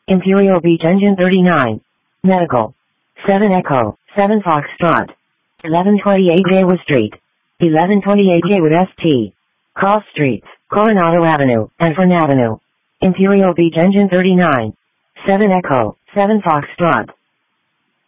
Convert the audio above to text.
Imperial Beach Engine 39. Medical. 7 Echo, 7 Foxtrot. 1128 Jaywood Street. 1128 Jaywood St. Cross Streets, Coronado Avenue, and Fern Avenue. Imperial Beach Engine 39. 7 Echo, 7 Foxtrot.